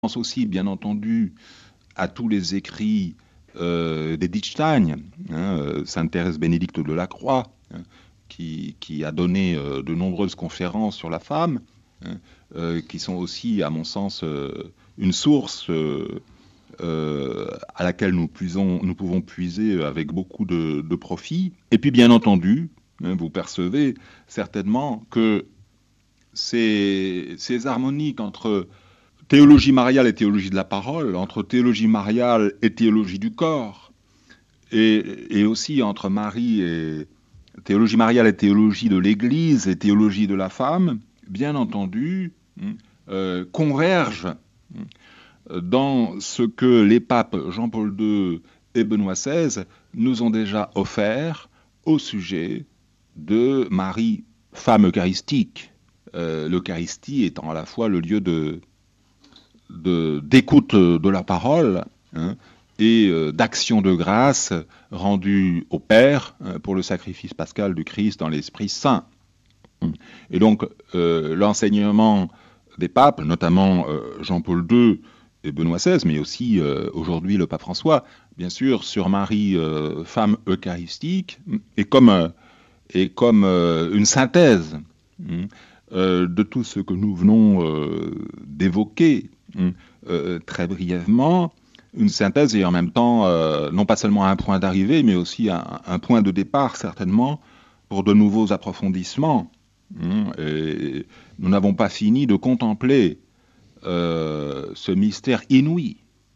pense aussi, bien entendu, à tous les écrits d'Edith Stein, Sainte Thérèse Bénédicte de la Croix, qui a donné de nombreuses conférences sur la femme, qui sont aussi, à mon sens, une source à laquelle nous pouvons puiser avec beaucoup de profit. Et puis, bien entendu, vous percevez certainement que ces harmoniques entre théologie mariale et théologie de la parole, entre théologie mariale et théologie du corps, et aussi entre Marie et théologie mariale et théologie de l'Église et théologie de la femme, bien entendu, convergent dans ce que les papes Jean-Paul II et Benoît XVI nous ont déjà offert au sujet de Marie, femme eucharistique. L'Eucharistie étant à la fois le lieu d'écoute de la parole et d'action de grâce rendue au Père pour le sacrifice pascal du Christ dans l'Esprit Saint. Et donc l'enseignement des papes, notamment Jean-Paul II et Benoît XVI, mais aussi aujourd'hui le pape François, bien sûr, sur Marie, femme eucharistique, est comme une synthèse de tout ce que nous venons d'évoquer très brièvement, une synthèse et en même temps, non pas seulement un point d'arrivée, mais aussi un point de départ, certainement, pour de nouveaux approfondissements. Et nous n'avons pas fini de contempler ce mystère inouï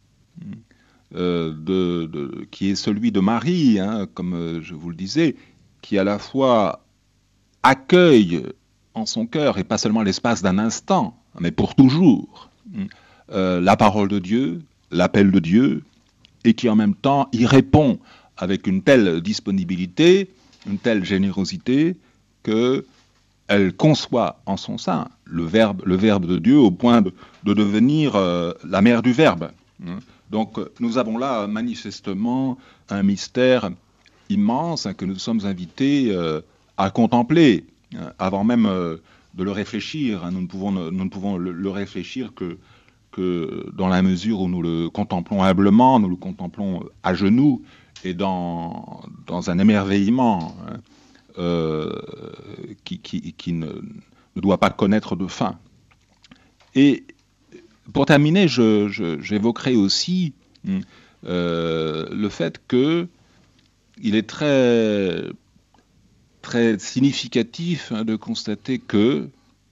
qui est celui de Marie, comme je vous le disais, qui à la fois accueille en son cœur, et pas seulement l'espace d'un instant, mais pour toujours, la parole de Dieu, l'appel de Dieu, et qui en même temps y répond avec une telle disponibilité, une telle générosité, qu'elle conçoit en son sein le verbe de Dieu au point de devenir la mère du Verbe. Donc nous avons là manifestement un mystère immense que nous sommes invités à contempler avant même de le réfléchir. Nous ne pouvons le réfléchir que dans la mesure où nous le contemplons humblement, nous le contemplons à genoux et dans un émerveillement qui ne doit pas connaître de fin. Et pour terminer, j'évoquerai aussi le fait qu'il est très, très significatif de constater que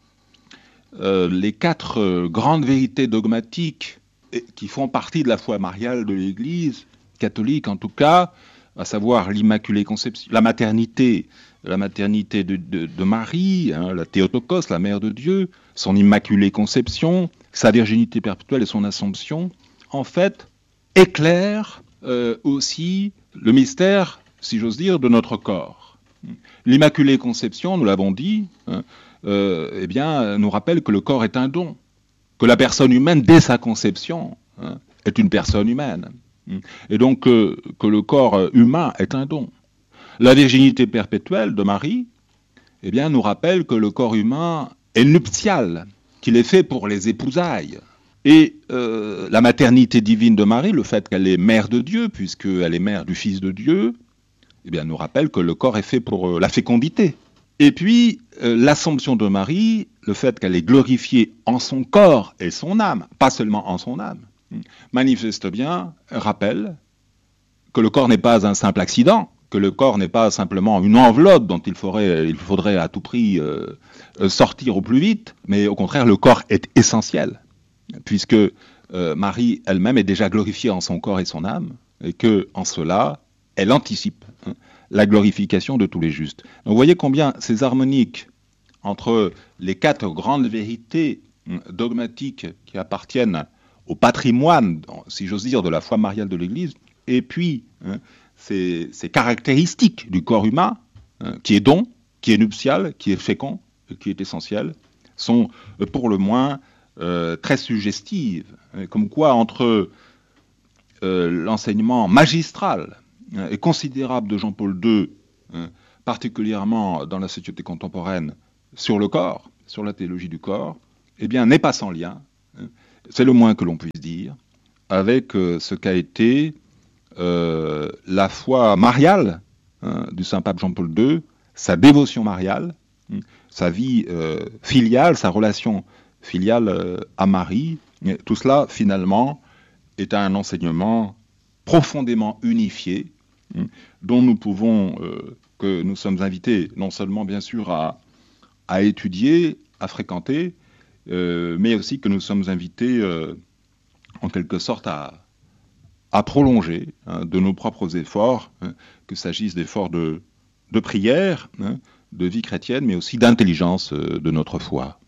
les 4 grandes vérités dogmatiques qui font partie de la foi mariale de l'Église catholique, en tout cas, à savoir l'Immaculée Conception, la maternité de Marie, la Théotokos, la Mère de Dieu, son Immaculée Conception, sa virginité perpétuelle et son Assomption, en fait, éclairent aussi le mystère, si j'ose dire, de notre corps. L'Immaculée Conception, nous l'avons dit, eh bien, nous rappelle que le corps est un don, que la personne humaine, dès sa conception, est une personne humaine, et donc que le corps humain est un don. La virginité perpétuelle de Marie, eh bien, nous rappelle que le corps humain est nuptial, qu'il est fait pour les épousailles. Et la maternité divine de Marie, le fait qu'elle est mère de Dieu, puisqu'elle est mère du Fils de Dieu, eh bien, nous rappelle que le corps est fait pour la fécondité. Et puis, l'Assomption de Marie, le fait qu'elle est glorifiée en son corps et son âme, pas seulement en son âme, manifeste bien, rappelle que le corps n'est pas un simple accident, que le corps n'est pas simplement une enveloppe dont il faudrait à tout prix sortir au plus vite, mais au contraire, le corps est essentiel, puisque Marie elle-même est déjà glorifiée en son corps et son âme, et que en cela, elle anticipe la glorification de tous les justes. Donc vous voyez combien ces harmoniques entre les 4 grandes vérités dogmatiques qui appartiennent au patrimoine, si j'ose dire, de la foi mariale de l'Église, et puis ces caractéristiques du corps humain, qui est don, qui est nuptial, qui est fécond, qui est essentiel, sont pour le moins très suggestives. Comme quoi, entre l'enseignement magistral et considérable de Jean-Paul II, particulièrement dans la société contemporaine, sur le corps, sur la théologie du corps, eh bien, n'est pas sans lien, c'est le moins que l'on puisse dire, avec ce qu'a été la foi mariale du Saint-Pape Jean-Paul II, sa dévotion mariale, sa vie filiale, sa relation filiale à Marie. Tout cela, finalement, est un enseignement profondément unifié, dont que nous sommes invités non seulement bien sûr à étudier, à fréquenter, mais aussi que nous sommes invités en quelque sorte à prolonger de nos propres efforts, qu'il s'agisse d'efforts de prière, de vie chrétienne, mais aussi d'intelligence de notre foi.